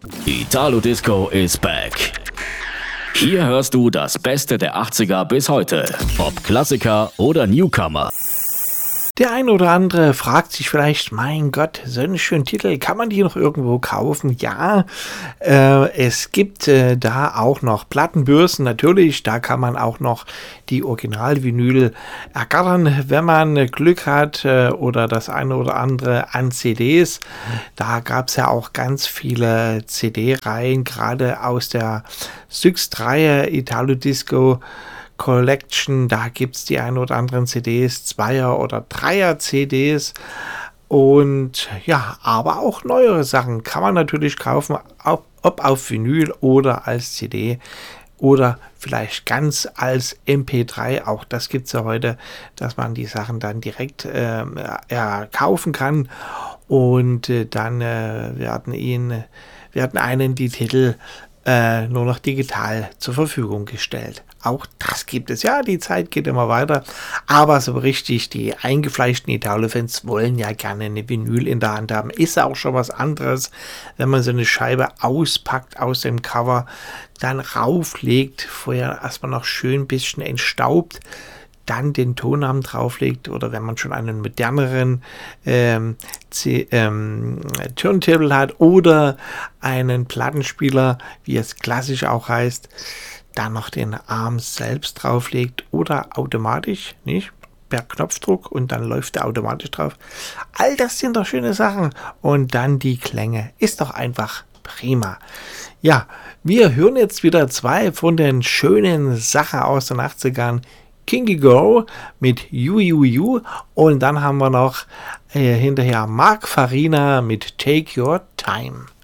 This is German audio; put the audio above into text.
Italo Disco is back. Hier hörst du das Beste der 80er bis heute. Ob Klassiker oder Newcomer. Der ein oder andere fragt sich vielleicht, mein Gott, so einen schönen Titel, kann man die noch irgendwo kaufen? Ja, es gibt da auch noch Plattenbörsen, natürlich, da kann man auch noch die Original-Vinyl ergattern, wenn man Glück hat, oder das eine oder andere an CDs. Da gab es ja auch ganz viele CD-Reihen, gerade aus der Syxt-Reihe Italo Disco Collection, da gibt es die ein oder anderen CDs, Zweier- oder Dreier-CDs und ja, aber auch neuere Sachen kann man natürlich kaufen, ob auf Vinyl oder als CD oder vielleicht ganz als MP3, auch das gibt es ja heute, dass man die Sachen dann direkt kaufen kann und dann werden einen die Titel nur noch digital zur Verfügung gestellt. Auch das gibt es. Ja, die Zeit geht immer weiter. Aber so richtig, die eingefleischten Italo-Fans wollen ja gerne eine Vinyl in der Hand haben. Ist auch schon was anderes, wenn man so eine Scheibe auspackt aus dem Cover, dann rauflegt, vorher erstmal noch schön ein bisschen entstaubt, dann den Tonarm drauflegt oder wenn man schon einen moderneren Turntable hat oder einen Plattenspieler, wie es klassisch auch heißt, dann noch den Arm selbst drauflegt oder automatisch, nicht? Per Knopfdruck und dann läuft er automatisch drauf. All das sind doch schöne Sachen. Und dann die Klänge. Ist doch einfach prima. Ja, wir hören jetzt wieder zwei von den schönen Sachen aus den 80ern. Kingy Go mit You, You, You. Und dann haben wir noch hinterher Mark Farina mit Take Your Time.